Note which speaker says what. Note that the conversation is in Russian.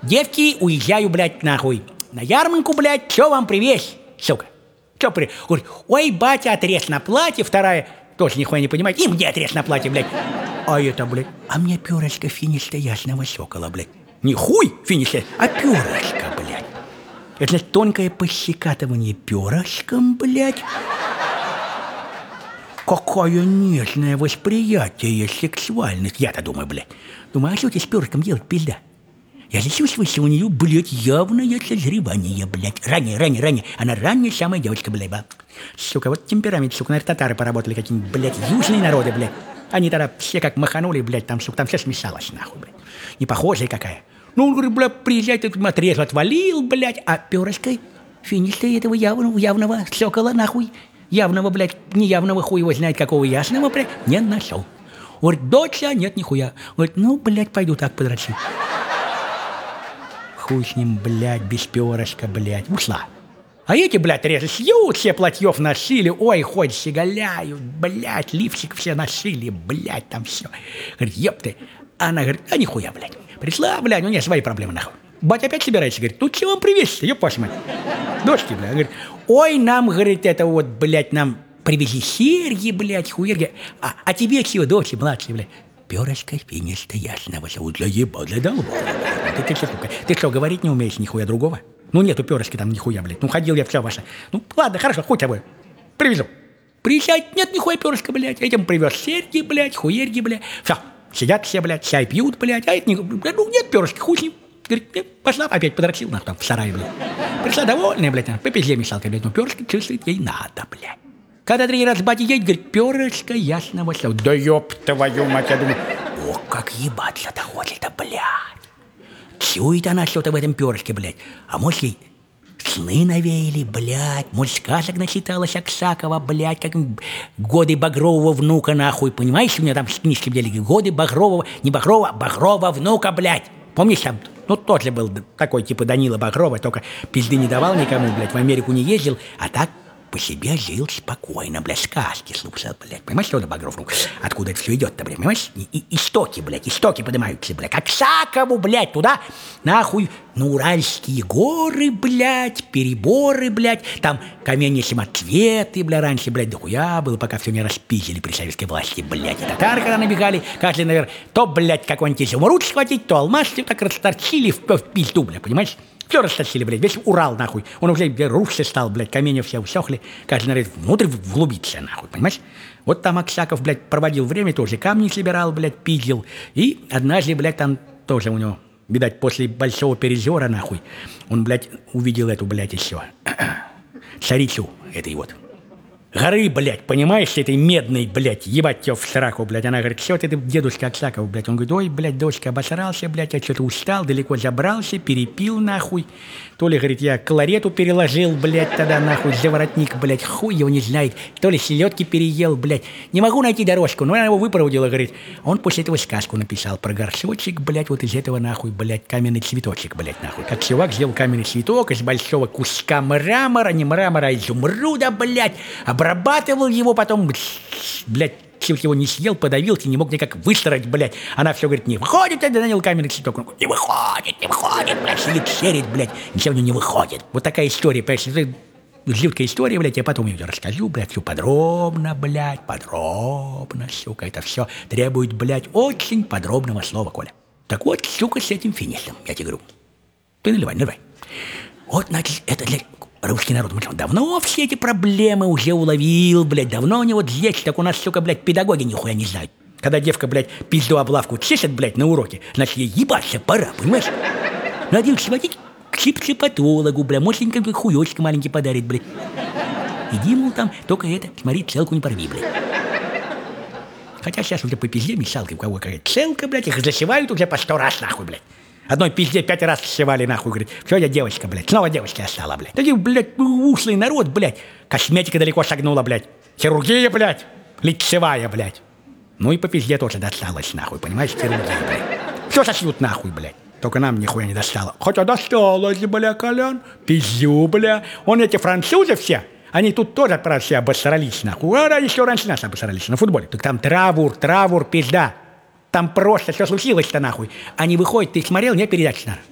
Speaker 1: Девки, уезжаю, блядь, нахуй. На ярмарку, блядь, что вам привезть, сука? Что при... Говорит, ой, батя, отрез на платье. Вторая, тоже нихуя не понимает. И мне отрез на платье, блядь. А это, блядь, а мне перышко финишта ясного сокола, блядь. Не хуй финишта, а перышко, блядь. Это, значит, тонкое пощекатывание перышком, блядь. Какое нежное восприятие сексуальных. Я-то думаю, блядь. Думаю, а что тебе с перышком делать, пизда? Я же чувствую, что у нее, блядь, явное созревание, блядь. Ранее. Она ранняя самая девочка, блядь. Сука, вот темперамент, сука, наверное, татары поработали какие-нибудь, блядь, южные народы, блядь. Они тогда все как маханули, блядь, там, сука, там все смешалось, нахуй, блядь. Не похожая какая. Ну, он говорит, блядь, приезжай, ты отрез отвалил, блядь, а перышкой финиш этого явного сокола, нахуй. Явного, блядь, неявного хуй его знает какого ясного, блядь, не нашел. Говорит, доча, нет нихуя. Говорит, ну, блядь, пойду так подрочу. Хуй с ним, блядь, без перышка, блядь, ушла. А эти, блядь, резы шьют, все платьев носили, ой, хоть щеголяют, блядь, лифчик все носили, блядь, там все. Говорит, ёпты. Она говорит, а нихуя, блядь. Пришла, блядь, у нее свои проблемы, нахуй. Батя опять собирается, говорит, тут чего вам привезти, ёб вашу мать. Дочки, блядь, говорит, ой, нам, говорит, это вот, блядь, нам привезли серьги, блядь, хуерги. А тебе чего, дочки, младшие, блядь? Перышко финиста ясного зовут, заебал, задолбал. Ты что, говорить не умеешь нихуя другого? Ну, нету перышки там нихуя, блядь. Ну, ходил я все ваше. Ну, ладно, хорошо, хуй тобой. Привезу. Приезжать, нет нихуя перышка, блядь. Этим привез серьги, блядь, хуерги, блядь. Все, сидят все, блядь, чай пьют, блядь. А это не... Ну, нет перышки, хуй с ним. Говорит, пошла, опять подрочил, нахуй, там, в сарае, блядь. Пришла довольная, блядь, по пизде мешалка, блядь. Ну, перышки чувствует ей надо, блядь. Когда 3 раза батя едет, говорит, перышко ясного слова. Да ёб твою мать, я думаю, о, как ебаться-то хочет-то, блядь. Чует она что-то в этом перышке, блядь. А может, ей сны навеяли, блядь. Может, сказок начиталась Аксакова, блядь, как годы Багрового внука, нахуй. Понимаешь, у меня там книжки, блядь, годы Багрового, не Багрова, а Багрова внука, блядь. Помнишь, там, ну, тоже был такой, типа Данила Багрова, только пизды не давал никому, блядь, в Америку не ездил, а так по себе жил спокойно, блядь, сказки слушал, блядь. Понимаешь, что это Багров? Ну, откуда это все идет-то, блядь, понимаешь? Истоки, блядь, истоки поднимаются, блядь. Как Аксакову, блядь, туда, нахуй, на Уральские горы, блядь, переборы, блядь. Там каменья самоцветы, блядь, раньше, блядь, дохуя было, пока все не распиздили при советской власти, блядь. И татары, когда набегали, каждый, наверное, то, блядь, какой-нибудь изумруд схватить, то алмаз, все так расторчили в пизду, блядь, понимаешь? Все растащили, блядь, весь Урал, нахуй. Он уже рушься стал, блядь, каменья все усохли. Каждый, наверное, внутрь вглубиться, нахуй, понимаешь? Вот там Аксаков, блядь, проводил время, тоже камни собирал, блядь, пиздил. И однажды, блядь, там тоже у него, видать, после большого перезора, нахуй, он, блядь, увидел эту, блядь, еще царицу этой вот горы, блядь, понимаешь, этой медной, блядь, ебать тебя в сраку, блядь. Она говорит, что ты, дедушка Аксаков, блядь. Он говорит, ой, блядь, дочка, обосрался, блядь, я что-то устал, далеко забрался, перепил, нахуй. То ли, говорит, я кларету переложил, блядь, тогда, нахуй, за воротник, блядь, хуй его не знает. То ли селедки переел, блядь. Не могу найти дорожку, но она его выпроводила, говорит. Он после этого сказку написал про горшочек, блядь, вот из этого, нахуй, блядь, каменный цветочек, блядь, нахуй. Как чувак сделал каменный цветок из большого куска мрамора, не мрамора, а изумруда, блядь, обрабатывал его, потом, блядь, чуть его не съел, подавился, не мог никак выстроить, блядь. Она все говорит, не выходит, это нанял каменный цветок. Он говорит, не выходит, блядь, сидит, серит, блядь, ничего не выходит. Вот такая история, понимаешь, жуткая история, блядь, я потом ее расскажу, блядь, все подробно, сука, это все требует, блядь, очень подробного слова, Коля. Так вот, сука, с этим финишем, я тебе говорю. Ты наливай. Вот, значит, это для... Русский народ, давно все эти проблемы уже уловил, блядь, давно у него здесь, так у нас, сука, блядь, педагоги нихуя не знают. Когда девка, блядь, пизду облавку чешет, блядь, на уроке, значит, ей ебаться пора, понимаешь? Надо сводить к психопатологу, блядь, может, какой хуёчек маленький подарит, блядь. Иди, мол, там, только это, смотри, целку не порви, блядь. Хотя сейчас уже по пизде мешалкой, у кого какая-то целка, блядь, их засевают уже по 100 раз, нахуй, блядь. Одной пизде 5 раз севали, нахуй, говорит, все, я девочка, блядь, снова девочка стала, блядь. Такие, блядь, ушлый народ, блядь. Косметика далеко шагнула, блядь. Хирургия, блядь, лицевая, блядь. Ну и по пизде тоже досталось, нахуй, понимаешь, хирургия, блядь. Все сошьют, нахуй, блядь. Только нам нихуя не достало. Хотя досталось, бля, Колян, пизду, бля. Он эти французы все, они тут тоже про себя обосрались, нахуй. А еще раньше нас обосрались на футболе. Так там траур, пизда. Там просто все случилось-то, нахуй. Они выходят, ты смотрел, не передача, наверное.